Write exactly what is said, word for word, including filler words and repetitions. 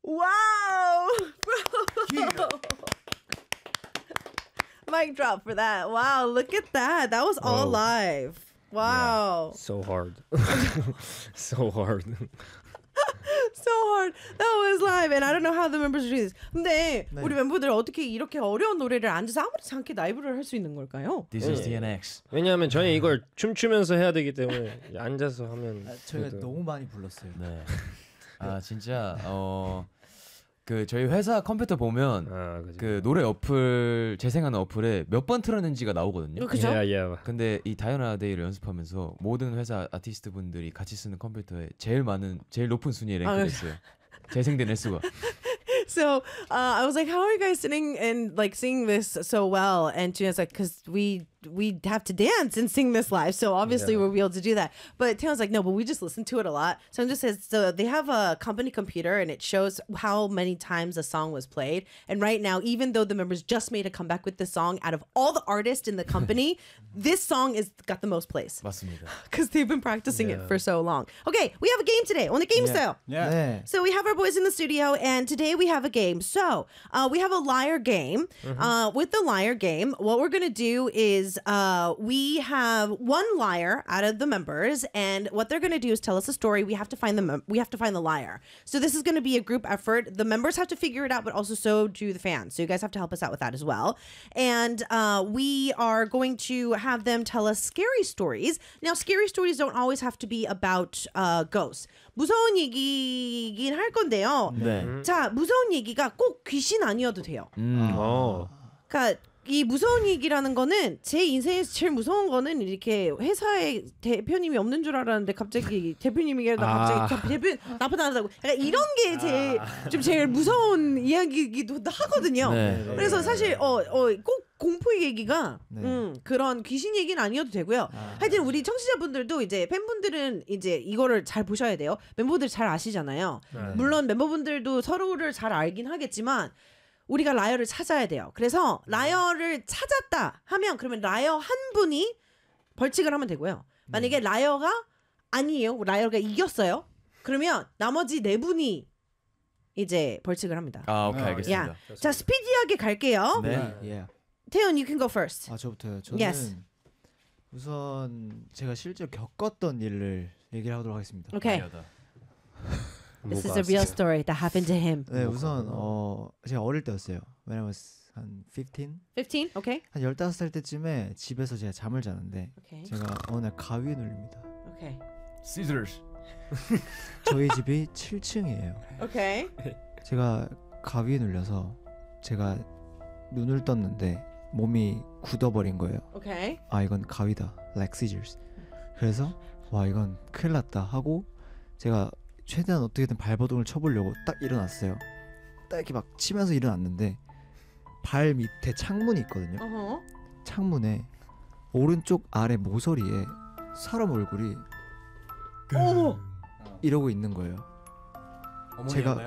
Wow! Bro! Mic drop for that. Wow, look at that. That was all Oh. live. Wow. Yeah, so hard. So hard. So hard. That was live. And I don't know how the members do this. 근데 네. 우리 멤버들 어떻게 이렇게 어려운 노래를 앉아서 아무렇지 않게 라이브를 할 수 있는 걸까요? This is 디엔엑스. 왜냐하면 저희 이걸 춤추면서 해야 되기 때문에 앉아서 하면 아, 저희가 그래도- 너무 많이 불렀어요. 네. 아 진짜 어 그 저희 회사 컴퓨터 보면 아, 그죠. 그 노래 어플 재생하는 어플에 몇 번 틀었는지가 나오거든요. 그죠? Yeah, yeah. 근데 이 다이어나 데이를 연습하면서 모든 회사 아티스트 분들이 같이 쓰는 컴퓨터에 제일 많은 제일 높은 순위에 랭크됐어요. 재생된 횟수가. So uh, I was like, how are you guys sitting and like singing this so well? And Gina's like, because we we have to dance and sing this live, so obviously Yeah. we'll be able to do that. But Taylor's like, no, but we just listen to it a lot. So I'm just says, so they have a company computer and it shows how many times a song was played. And right now, even though the members just made a comeback with this song, out of all the artists in the company, this song is got the most plays 맞습니다. because they've been practicing it Yeah. for so long. Okay, we have a game today. 오늘 게임 있어요. 네. So we have our boys in the studio, and today we have a game. So uh, we have a liar game. Uh, with the liar game, what we're gonna do is uh, we have one liar out of the members, and what they're gonna do is tell us a story. We have to find the mem- we have to find the liar. So this is gonna be a group effort. The members have to figure it out, but also so do the fans. So you guys have to help us out with that as well. And uh, we are going to have them tell us scary stories. Now, scary stories don't always have to be about uh, ghosts. 무서운 얘기긴 할 건데요. 네. 자, 무서운 얘기가 꼭 귀신 아니어도 돼요. 음. 어. 그러니까 이 무서운 얘기라는 거는 제 인생에서 제일 무서운 거는 이렇게 회사에 대표님이 없는 줄 알았는데 갑자기 대표님이라 아. 갑자기 대표 나쁘다고 약간 이런 게 제일 좀 제일 무서운 이야기이기도 하거든요. 네. 그래서 사실 어어꼭 공포 얘기가 네. 음, 그런 귀신 얘기는 아니어도 되고요. 하여튼 우리 청취자분들도 이제 팬분들은 이제 이거를 잘 보셔야 돼요. 멤버들 잘 아시잖아요. 물론 멤버분들도 서로를 잘 알긴 하겠지만 우리가 라이어를 찾아야 돼요. 그래서 라이어를 찾았다 하면 그러면 라이어 한 분이 벌칙을 하면 되고요. 만약에 라이어가 아니에요. 라이어가 이겼어요. 그러면 나머지 네 분이 이제 벌칙을 합니다. 아 오케이 알겠습니다. 야, 자 스피디하게 갈게요. 네. 예. 태연, you can go first. 아 저부터요. 저는 Yes. 우선 제가 실제로 겪었던 일을 얘기를 하도록 하겠습니다. Okay, 다이어다. this is a real story that happened to him. 네, 우선 어 제가 어릴 때였어요. When I was 한 fifteen, fifteen, okay, 한 열다섯 살 때쯤에 집에서 제가 잠을 자는데 okay, 제가 어느 날 가위에 눌립니다. okay, Scissors. 저희 집이 칠 층이에요. okay. 제가 가위에 눌려서 제가 눈을 떴는데 몸이 굳어버린 거예요. Okay. 아 이건 가위다, like scissors. 그래서 와 이건 큰일 났다 하고 제가 최대한 어떻게든 발버둥을 쳐보려고 딱 일어났어요. 딱 이렇게 막 치면서 일어났는데 발 밑에 창문이 있거든요. Uh-huh. 창문에 오른쪽 아래 모서리에 사람 얼굴이 오! 이러고 있는 거예요. 제가